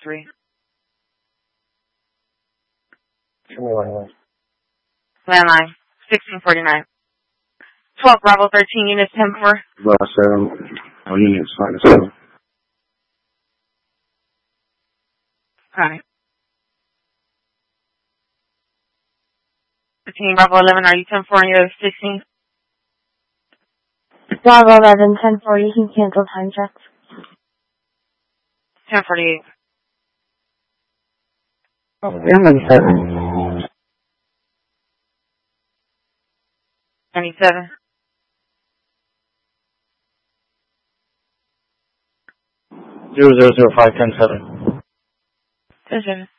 3. Show me landline. Landline, 1649. 12 Bravo 13, units 10-4. Bravo 7. All units, 5-7. Alright. 13 Bravo 11, are you 10-4 on your 16? Bravo 11, 10-4, you can cancel time checks. 1048. Oh, you're on 7. 27. 0005 10-7. 10-7.